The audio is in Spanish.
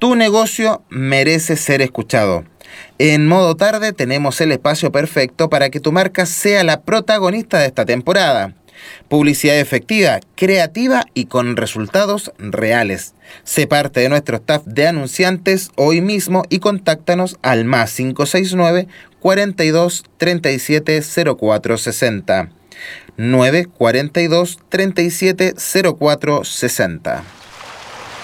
Tu negocio merece ser escuchado. En Modo Tarde tenemos el espacio perfecto para que tu marca sea la protagonista de esta temporada. Publicidad efectiva, creativa y con resultados reales. Sé parte de nuestro staff de anunciantes hoy mismo y contáctanos al +569 42 37 04 60. 9 42 37 04 60.